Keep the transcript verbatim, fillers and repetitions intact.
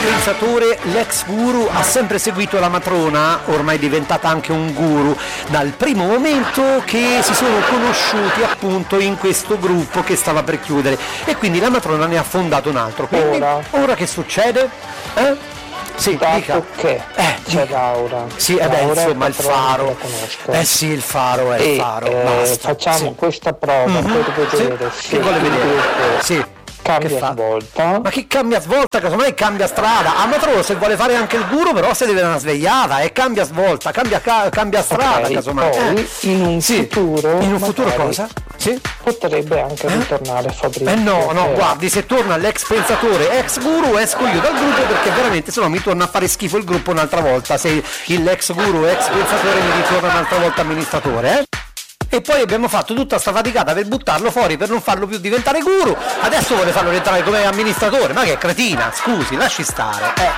pensatore, l'ex guru, ha sempre seguito la matrona, ormai diventata anche un guru, dal primo momento che si sono conosciuti appunto in questo gruppo che stava per chiudere, e quindi la matrona ne ha fondato un altro. Quindi, ora, ora che succede? Eh? Sì, dica. Che eh, c'è Laura. Sì, eh beh, insomma, il faro. Eh sì, il faro è il e, faro. Eh, basta. facciamo sì. questa prova mm-hmm. per vedere sì. se che vuole vedere. Sì. Cambia svolta. Ma chi cambia svolta? Casomai cambia strada. A Matrona se vuole fare anche il guru, però si deve una svegliata e cambia svolta, cambia, cambia strada, okay, casomai. Poi eh. in un sì. futuro. In un futuro cosa? Sì? Potrebbe anche eh? ritornare a Fabrizio. Eh no, no, guardi, se torna l'ex pensatore, ex guru, esco io dal gruppo, perché veramente se no mi torna a fare schifo il gruppo un'altra volta, se l'ex guru, ex pensatore mi ritorna un'altra volta amministratore, eh? E poi abbiamo fatto tutta sta faticata per buttarlo fuori, per non farlo più diventare guru, adesso vuole farlo diventare come amministratore, ma che cretina, scusi, lasci stare, eh.